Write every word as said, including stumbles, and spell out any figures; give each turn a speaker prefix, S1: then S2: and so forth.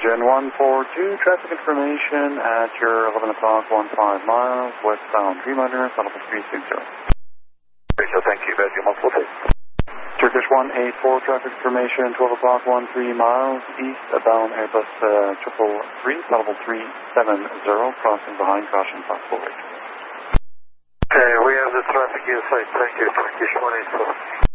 S1: Virgin one four two, traffic information at your eleven o'clock, one five miles, westbound Dreamliner, Level three six zero.
S2: So thank you, Virgin one four two.
S1: Turkish one eight four, traffic information, twelve o'clock, one three miles, eastbound Airbus uh, triple three, Level three seven zero, crossing behind, caution possible rate.
S2: Okay, we have the traffic inside, thank you, Turkish one eight four.